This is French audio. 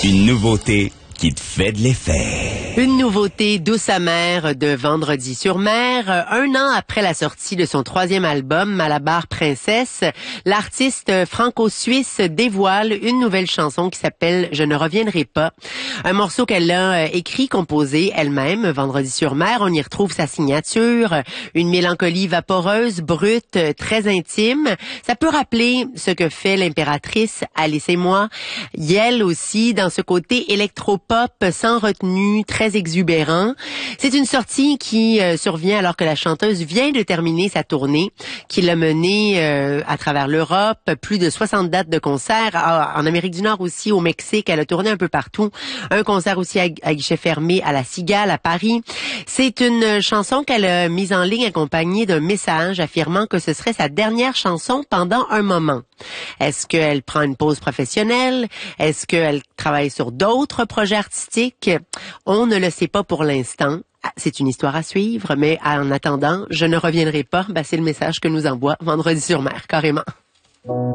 Une nouveauté qui te fait de l'effet. Une nouveauté douce amère de Vendredi sur mer. Un an après la sortie de son 3e album, Malabar Princesse, l'artiste franco-suisse dévoile une nouvelle chanson qui s'appelle « Je ne reviendrai pas ». Un morceau qu'elle a écrit, composé elle-même, Vendredi sur mer. On y retrouve sa signature, une mélancolie vaporeuse, brute, très intime. Ça peut rappeler ce que fait l'impératrice Alice et moi. Elle aussi, dans ce côté électropop sans retenue, très exubérant. C'est une sortie qui survient alors que la chanteuse vient de terminer sa tournée, qui l'a menée à travers l'Europe, plus de 60 dates de concerts, en Amérique du Nord aussi, au Mexique, elle a tourné un peu partout. Un concert aussi à guichet fermé à la Cigale, à Paris. C'est une chanson qu'elle a mise en ligne accompagnée d'un message affirmant que ce serait sa dernière chanson pendant un moment. Est-ce qu'elle prend une pause professionnelle? Est-ce qu'elle travaille sur d'autres projets artistiques? On ne le sait pas pour l'instant. C'est une histoire à suivre, mais en attendant, je ne reviendrai pas. C'est le message que nous envoie Vendredi sur mer, carrément.